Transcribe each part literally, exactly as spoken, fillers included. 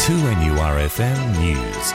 two N U R F M News.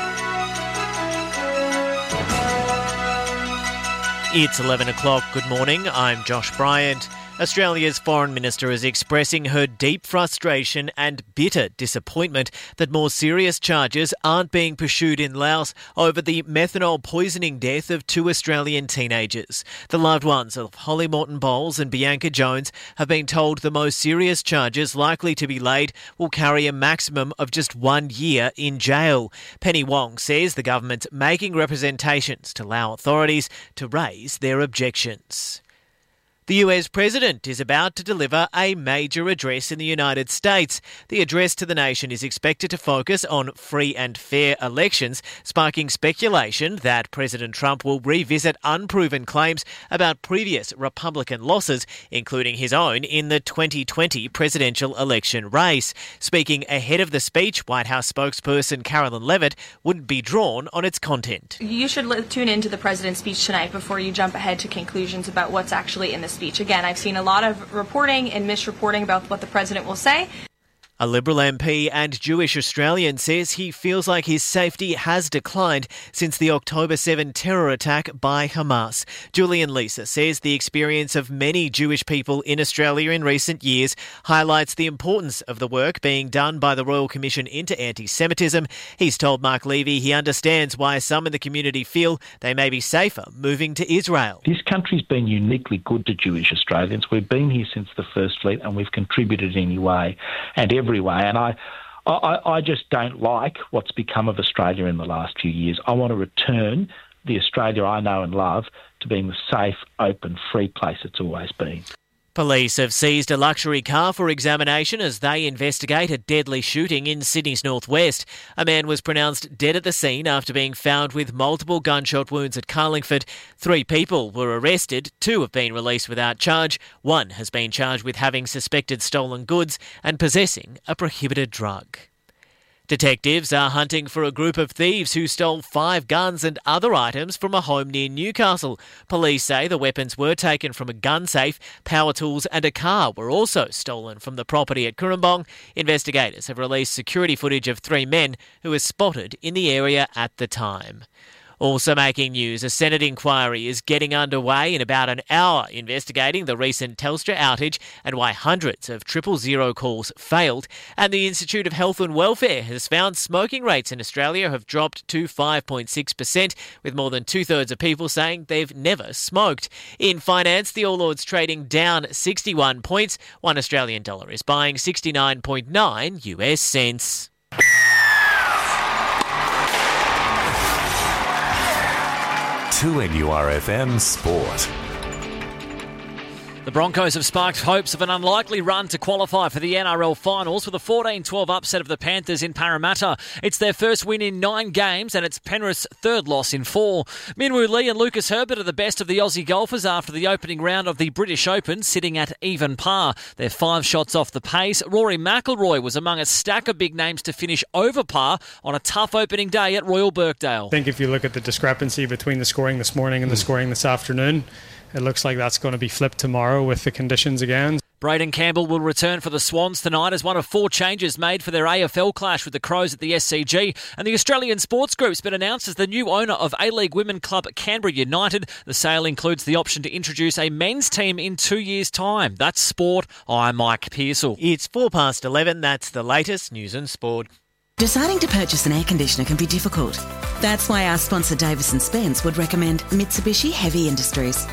It's eleven o'clock. Good morning. I'm Josh Bryant. Australia's Foreign Minister is expressing her deep frustration and bitter disappointment that more serious charges aren't being pursued in Laos over the methanol poisoning death of two Australian teenagers. The loved ones of Holly Morton Bowles and Bianca Jones have been told the most serious charges likely to be laid will carry a maximum of just one year in jail. Penny Wong says the government's making representations to Lao authorities to raise their objections. The U S President is about to deliver a major address in the United States. The address to the nation is expected to focus on free and fair elections, sparking speculation that President Trump will revisit unproven claims about previous Republican losses, including his own in the twenty twenty presidential election race. Speaking ahead of the speech, White House spokesperson Carolyn Levitt wouldn't be drawn on its content. You should tune into the president's speech tonight before you jump ahead to conclusions about what's actually in the speech. Again, I've seen a lot of reporting and misreporting about what the president will say. A Liberal M P and Jewish Australian says he feels like his safety has declined since the October seventh terror attack by Hamas. Julian Lisa says the experience of many Jewish people in Australia in recent years highlights the importance of the work being done by the Royal Commission into Anti-Semitism. He's told Mark Levy he understands why some in the community feel they may be safer moving to Israel. This country's been uniquely good to Jewish Australians. We've been here since the First Fleet and we've contributed anyway. And every way, and I, I, I just don't like what's become of Australia in the last few years. I want to return the Australia I know and love to being the safe, open, free place it's always been. Police have seized a luxury car for examination as they investigate a deadly shooting in Sydney's northwest. A man was pronounced dead at the scene after being found with multiple gunshot wounds at Carlingford. Three people were arrested, two have been released without charge, one has been charged with having suspected stolen goods and possessing a prohibited drug. Detectives are hunting for a group of thieves who stole five guns and other items from a home near Newcastle. Police say the weapons were taken from a gun safe, power tools and a car were also stolen from the property at Cooranbong. Investigators have released security footage of three men who were spotted in the area at the time. Also making news, a Senate inquiry is getting underway in about an hour investigating the recent Telstra outage and why hundreds of triple zero calls failed. And the Institute of Health and Welfare has found smoking rates in Australia have dropped to five point six percent, with more than two-thirds of people saying they've never smoked. In finance, the All Ords trading down sixty-one points. One Australian dollar is buying sixty-nine point nine U S cents. two N U R F M Sport. The Broncos have sparked hopes of an unlikely run to qualify for the N R L finals with a fourteen twelve upset of the Panthers in Parramatta. It's their first win in nine games and it's Penrith's third loss in four. Minwoo Lee and Lucas Herbert are the best of the Aussie golfers after the opening round of the British Open, sitting at even par. They're five shots off the pace. Rory McIlroy was among a stack of big names to finish over par on a tough opening day at Royal Birkdale. I think if you look at the discrepancy between the scoring this morning and the scoring this afternoon, it looks like that's going to be flipped tomorrow with the conditions again. Braden Campbell will return for the Swans tonight as one of four changes made for their A F L clash with the Crows at the S C G. And the Australian Sports Group's been announced as the new owner of A-League women club Canberra United. The sale includes the option to introduce a men's team in two years' time. That's sport. I'm Mike Pearsall. It's four past eleven. That's the latest news and sport. Deciding to purchase an air conditioner can be difficult. That's why our sponsor Davis and Spence would recommend Mitsubishi Heavy Industries.